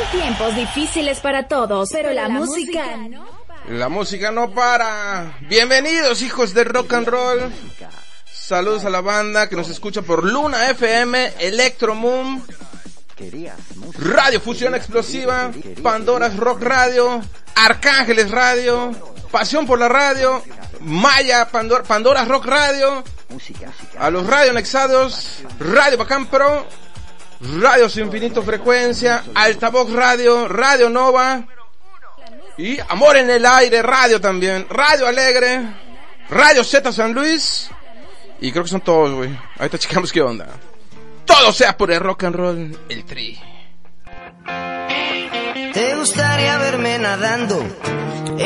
tiempos difíciles para todos, pero la música no para. La música no para. Bienvenidos, hijos de rock and roll. Saludos a la banda que nos escucha por Luna FM, Electro Moon, Radio Fusión Explosiva, Pandora's Rock Radio, Arcángeles Radio, Pasión por la Radio, Maya, Pandora's Rock Radio, a los Radio Nexados, Radio Bacán Pro, Radio Sin Infinito Frecuencia, Altavoz Radio, Radio Nova y Amor en el Aire Radio también, Radio Alegre, Radio Z San Luis, y creo que son todos, güey. Ahorita checamos qué onda. Todo sea por el rock and roll, el Tri. ¿Te gustaría verme nadando